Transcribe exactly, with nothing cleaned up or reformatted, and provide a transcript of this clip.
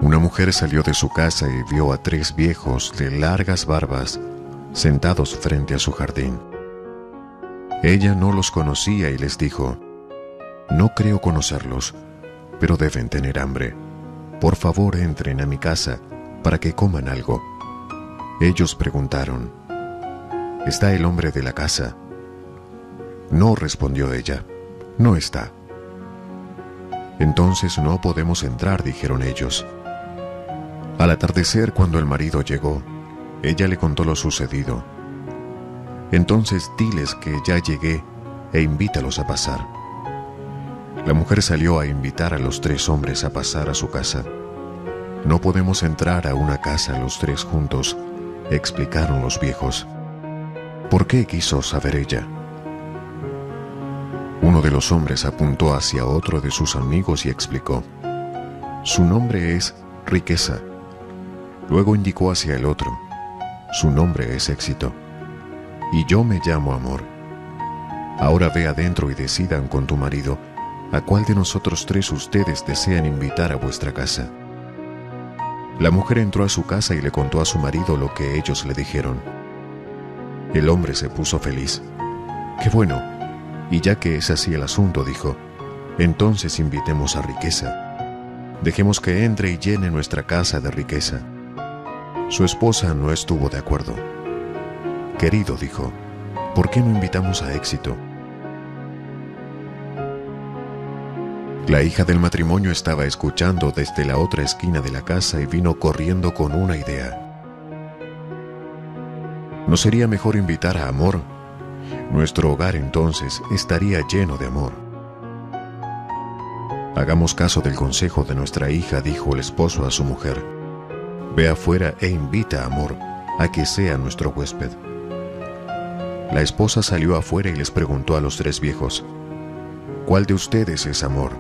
Una mujer salió de su casa y vio a tres viejos de largas barbas sentados frente a su jardín. Ella no los conocía y les dijo: «No creo conocerlos, pero deben tener hambre. Por favor, entren a mi casa para que coman algo». Ellos preguntaron: «¿Está el hombre de la casa?». «No», respondió ella, «no está». «Entonces no podemos entrar», dijeron ellos. Al atardecer, cuando el marido llegó, ella le contó lo sucedido. «Entonces diles que ya llegué e invítalos a pasar». La mujer salió a invitar a los tres hombres a pasar a su casa. «No podemos entrar a una casa los tres juntos», explicaron los viejos. «¿Por qué?», quiso saber ella. Uno de los hombres apuntó hacia otro de sus amigos y explicó: «Su nombre es Riqueza». Luego indicó hacia el otro: «Su nombre es Éxito. Y yo me llamo Amor. Ahora ve adentro y decidan con tu marido a cuál de nosotros tres ustedes desean invitar a vuestra casa». La mujer entró a su casa y le contó a su marido lo que ellos le dijeron. El hombre se puso feliz. «Qué bueno, y ya que es así el asunto», dijo, «entonces invitemos a Riqueza. Dejemos que entre y llene nuestra casa de riqueza». Su esposa no estuvo de acuerdo. «Querido», dijo, «¿por qué no invitamos a Éxito?». La hija del matrimonio estaba escuchando desde la otra esquina de la casa y vino corriendo con una idea. ¿No sería mejor invitar a Amor? Nuestro hogar entonces estaría lleno de amor. «Hagamos caso del consejo de nuestra hija», dijo el esposo a su mujer. «Ve afuera e invita a Amor a que sea nuestro huésped». La esposa salió afuera y les preguntó a los tres viejos: «¿Cuál de ustedes es Amor?».